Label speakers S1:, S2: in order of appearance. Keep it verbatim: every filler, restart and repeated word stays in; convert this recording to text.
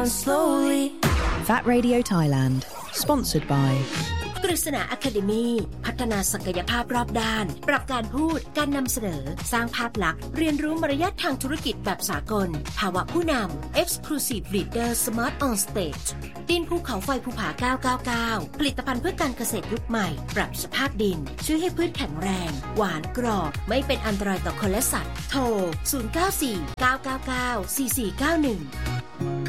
S1: slowly
S2: Fat Radio Thailand sponsored by
S3: กฤษณา Academy พัฒนาศักยภาพรอบด้านปรับการพูดการนำเสนอสร้างภาพลักษณ์เรียนรู้มารยาททางธุรกิจแบบสากลภาวะผู้นำ Exclusive Leader Smart on Stage ดินภูเขาไฟภูผาเก้าเก้าเก้าผลิตภัณฑ์เพื่อการเกษตรยุคใหม่ปรับสภาพดินช่วยให้พืชแข็งแรงหวานกรอบไม่เป็นอันตรายต่อคนและสัตว์โทรศูนย์ เก้า สี่ เก้า เก้า เก้า สี่ สี่ เก้า หนึ่ง